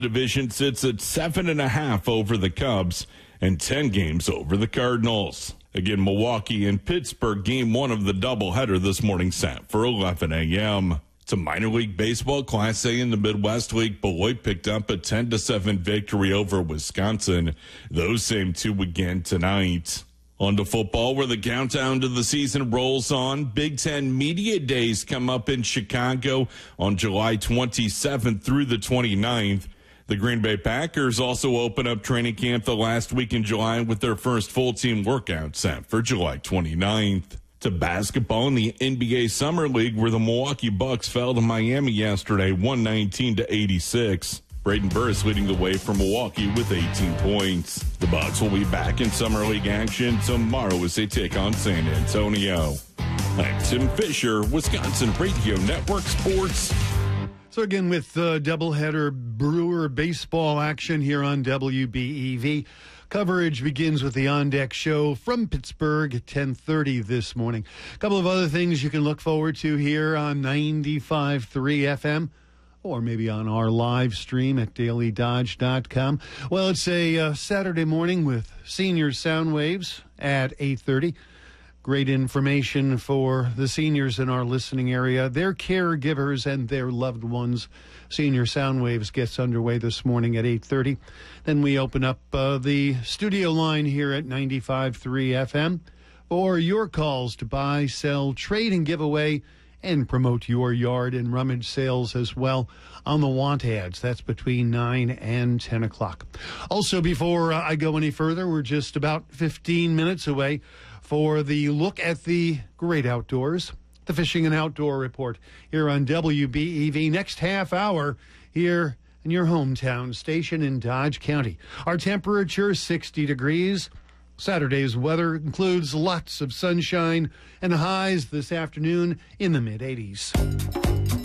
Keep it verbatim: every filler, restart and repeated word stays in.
Division sits at seven and a half over the Cubs and ten games over the Cardinals. Again, Milwaukee and Pittsburgh, game one of the doubleheader this morning set for eleven a.m. It's a minor league baseball Class A in the Midwest League. Beloit picked up a ten to seven victory over Wisconsin. Those same two again tonight. On to football, where the countdown to the season rolls on. Big Ten Media Days come up in Chicago on July twenty-seventh through the twenty-ninth. The Green Bay Packers also open up training camp the last week in July with their first full team workout set for July twenty-ninth. To basketball in the N B A Summer League, where the Milwaukee Bucks fell to Miami yesterday, one nineteen to eighty-six. Braden Burris leading the way for Milwaukee with eighteen points. The Bucks will be back in Summer League action tomorrow as they take on San Antonio. I'm Tim Fisher, Wisconsin Radio Network Sports. So again, with uh, doubleheader Brewer baseball action here on W B E V. Coverage begins with the On Deck Show from Pittsburgh at ten thirty this morning. A couple of other things you can look forward to here on ninety-five point three F M, or maybe on our live stream at daily dodge dot com. Well, it's a uh, Saturday morning with Senior Sound Waves at eight thirty. Great information for the seniors in our listening area, their caregivers, and their loved ones. Senior Sound Waves gets underway this morning at eight thirty. Then we open up uh, the studio line here at ninety-five point three F M for your calls to buy, sell, trade, and give away, and promote your yard and rummage sales as well on the want ads. That's between nine and ten o'clock. Also, before uh, I go any further, we're just about fifteen minutes away for the look at the great outdoors, the Fishing and Outdoor Report here on W B E V. Next half hour here in your hometown station in Dodge County. Our temperature, sixty degrees. Saturday's weather includes lots of sunshine and highs this afternoon in the mid eighties.